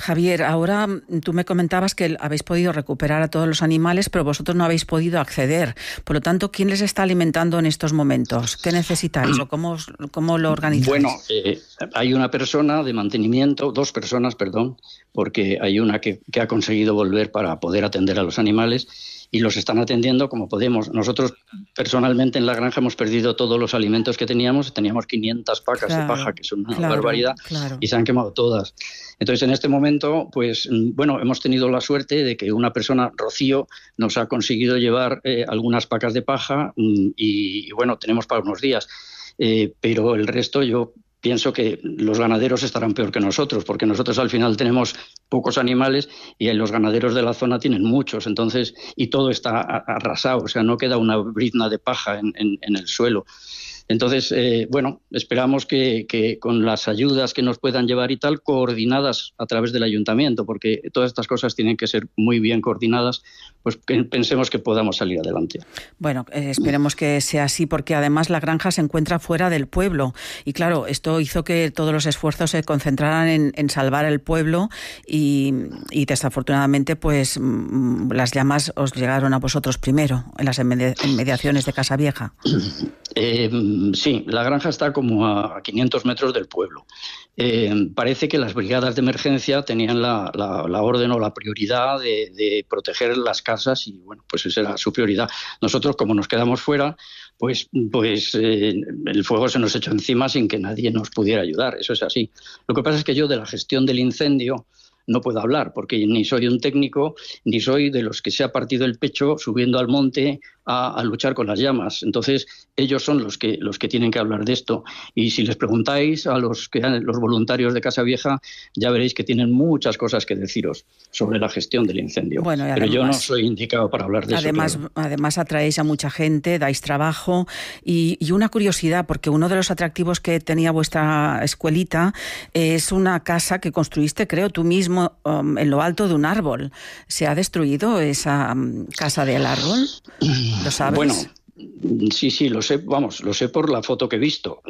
Javier, ahora tú me comentabas que habéis podido recuperar a todos los animales, pero vosotros no habéis podido acceder. Por lo tanto, ¿quién les está alimentando en estos momentos? ¿Qué necesitáis o cómo lo organizáis? Bueno, hay una persona de mantenimiento, 2 personas, perdón, porque hay una que ha conseguido volver para poder atender a los animales y los están atendiendo como podemos. Nosotros, personalmente, en la granja hemos perdido todos los alimentos que teníamos. Teníamos 500 pacas de paja, que es una barbaridad, y se han quemado todas. Entonces, en este momento, pues, bueno, hemos tenido la suerte de que una persona, Rocío, nos ha conseguido llevar algunas pacas de paja y, bueno, tenemos para unos días. Pero el resto yo pienso que los ganaderos estarán peor que nosotros, porque nosotros al final tenemos pocos animales y los ganaderos de la zona tienen muchos, entonces, y todo está arrasado, o sea, no queda una brizna de paja en el suelo. Entonces, bueno, esperamos que con las ayudas que nos puedan llevar y tal, coordinadas a través del ayuntamiento, porque todas estas cosas tienen que ser muy bien coordinadas, pues pensemos que podamos salir adelante. Bueno, esperemos que sea así, porque además la granja se encuentra fuera del pueblo y claro, esto hizo que todos los esfuerzos se concentraran en salvar el pueblo y desafortunadamente pues las llamas os llegaron a vosotros primero en las inmediaciones de Casavieja. Sí, la granja está como a 500 metros del pueblo. Parece que las brigadas de emergencia tenían la orden o la prioridad de proteger las casas y, bueno, pues esa era su prioridad. Nosotros, como nos quedamos fuera, pues el fuego se nos echó encima sin que nadie nos pudiera ayudar. Eso es así. Lo que pasa es que yo de la gestión del incendio no puedo hablar, porque ni soy un técnico, ni soy de los que se ha partido el pecho subiendo al monte a luchar con las llamas. Entonces, ellos son los que tienen que hablar de esto. Y si les preguntáis a los voluntarios de Casavieja, ya veréis que tienen muchas cosas que deciros sobre la gestión del incendio. Bueno, pero además, yo no soy indicado para hablar de eso. Claro. Además, atraéis a mucha gente, dais trabajo y una curiosidad, porque uno de los atractivos que tenía vuestra escuelita es una casa que construiste, creo, tú mismo en lo alto de un árbol. ¿Se ha destruido esa casa del árbol? ¿Lo sabes? Bueno, sí, lo sé, lo sé por la foto que he visto.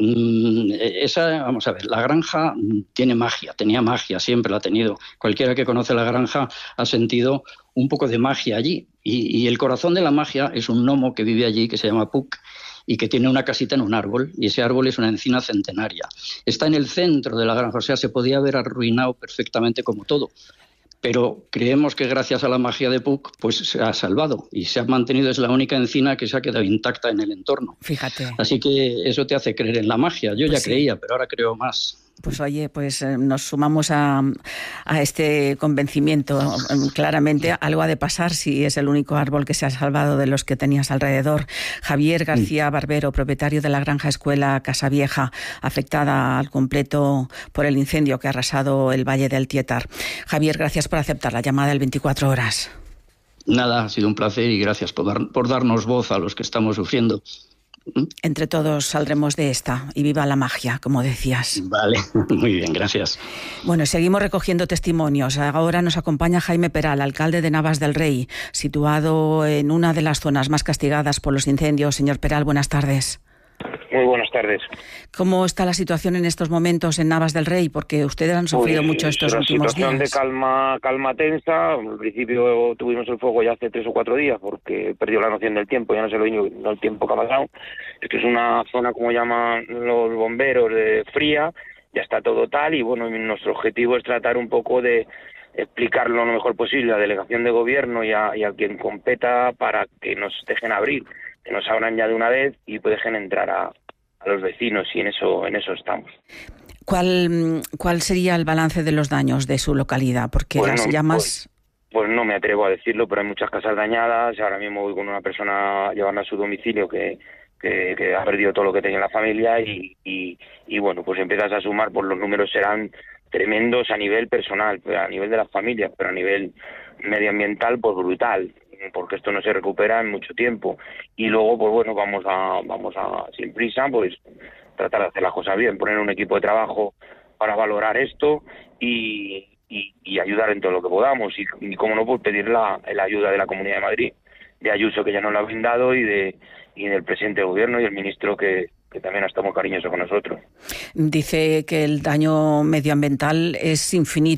Vamos a ver, la granja tenía magia, siempre la ha tenido. Cualquiera que conoce la granja ha sentido un poco de magia allí. Y el corazón de la magia es un gnomo que vive allí, que se llama Puck, y que tiene una casita en un árbol, y ese árbol es una encina centenaria. Está en el centro de la granja, o sea, se podía haber arruinado perfectamente como todo. Pero creemos que gracias a la magia de Puck pues se ha salvado y se ha mantenido, es la única encina que se ha quedado intacta en el entorno. Fíjate. Así que eso te hace creer en la magia. Yo ya creía, pero ahora creo más. Pues oye, pues nos sumamos a este convencimiento. Claramente algo ha de pasar si es el único árbol que se ha salvado de los que tenías alrededor. Javier García Barbero, propietario de la granja escuela Casavieja, afectada al completo por el incendio que ha arrasado el Valle del Tietar. Javier, gracias por aceptar la llamada del 24 horas. Nada, ha sido un placer y gracias por darnos voz a los que estamos sufriendo. Entre todos saldremos de esta y viva la magia, como decías. Vale, muy bien, gracias. Bueno, seguimos recogiendo testimonios. Ahora nos acompaña Jaime Peral, alcalde de Navas del Rey, situado en una de las zonas más castigadas por los incendios. Señor Peral, buenas tardes. Muy buenas tardes. ¿Cómo está la situación en estos momentos en Navas del Rey? Porque ustedes han sufrido mucho estos últimos días. La situación de calma tensa. Al principio tuvimos el fuego ya hace 3 o 4 días porque perdió la noción del tiempo, ya no sé el tiempo que ha pasado. Esto es una zona, como llaman los bomberos, de fría, ya está todo tal y bueno, nuestro objetivo es tratar un poco de explicarlo lo mejor posible a la delegación de gobierno y a quien competa para que nos dejen abrir, que nos abran ya de una vez y dejen entrar a los vecinos y en eso estamos. ¿Cuál sería el balance de los daños de su localidad? Porque las llamas... Pues no me atrevo a decirlo, pero hay muchas casas dañadas. Ahora mismo voy con una persona llevando a su domicilio que ha perdido todo lo que tenía en la familia y bueno, pues empiezas a sumar, pues los números serán tremendos a nivel personal, a nivel de las familias, pero a nivel medioambiental, pues brutal, porque esto no se recupera en mucho tiempo. Y luego, pues bueno, vamos a sin prisa, pues tratar de hacer las cosas bien, poner un equipo de trabajo para valorar esto y ayudar en todo lo que podamos. Y como no, pues pedir la ayuda de la Comunidad de Madrid, de Ayuso, que ya nos la ha brindado, y del presidente del gobierno y el ministro que también está muy cariñoso con nosotros. Dice que el daño medioambiental es infinito.